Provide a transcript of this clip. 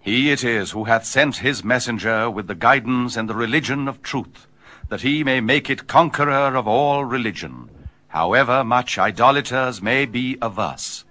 He it is who hath sent his messenger with the guidance and the religion of truth, that he may make it conqueror of all religion, however much idolaters may be averse.